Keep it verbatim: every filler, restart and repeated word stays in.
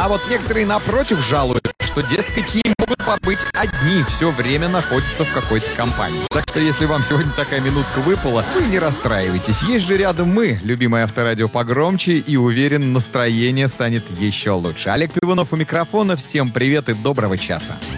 А вот некоторые, напротив, жалуются, что, дескать, не могут побыть одни, все время находятся в какой-то компании. Так что, если вам сегодня такая минутка выпала, вы не расстраивайтесь. Есть же рядом мы, любимое Авторадио погромче, и уверен, настроение станет еще лучше. Олег Пивунов у микрофона. Всем привет и доброго часа.